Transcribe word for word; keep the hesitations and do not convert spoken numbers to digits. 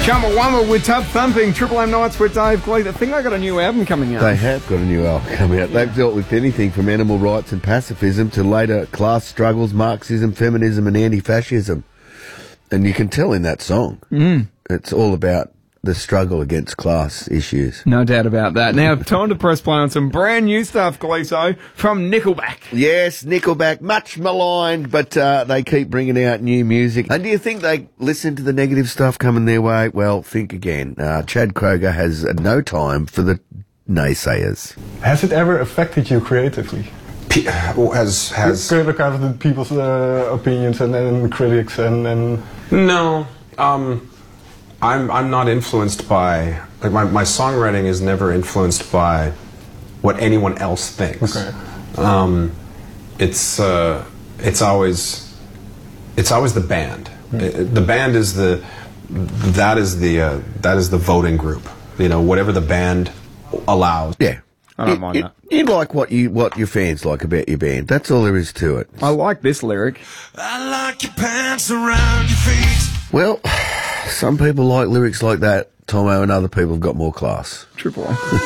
Chumbawamba with Tub Thumping, Triple M Nights with Dave Gleed. I think they got a new album coming out. They have got a new album coming out. They've dealt with anything from animal rights and pacifism to later class struggles, Marxism, feminism and anti-fascism. And you can tell in that song. Mm. It's all about the struggle against class issues. No doubt about that. Now, time to press play on some brand new stuff, Gleeso, from Nickelback. Yes, Nickelback, much maligned, but uh, they keep bringing out new music. And do you think they listen to the negative stuff coming their way? Well, think again. Uh, Chad Kroger has uh, no time for the naysayers. Has it ever affected you creatively? P- has has kind of the people's uh, opinions and, and critics and, and... No. Um... I'm I'm not influenced by, like, my, my songwriting is never influenced by what anyone else thinks. Okay. Um, it's uh, it's always it's always the band. Mm. It, the band is the that is the uh, that is the voting group. You know, whatever the band allows. Yeah. I don't you, mind you, that. You like what you what your fans like about your band. That's all there is to it. I like this lyric. I like your pants around your feet. Well, some people like lyrics like that, Tomo, and other people have got more class. Triple M.